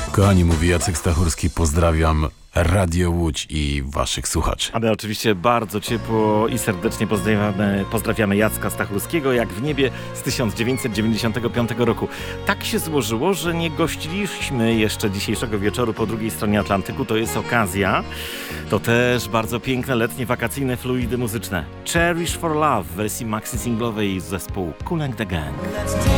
Kochani, mówi Jacek Stachurski, pozdrawiam Radio Łódź i waszych słuchaczy. A my oczywiście bardzo ciepło i serdecznie pozdrawiamy Jacka Stachurskiego, jak w niebie z 1995 roku. Tak się złożyło, że nie gościliśmy jeszcze dzisiejszego wieczoru po drugiej stronie Atlantyku. To jest okazja. To też bardzo piękne, letnie, wakacyjne fluidy muzyczne. Cherish for Love w wersji maxi singlowej z zespołu Kool and the Gang.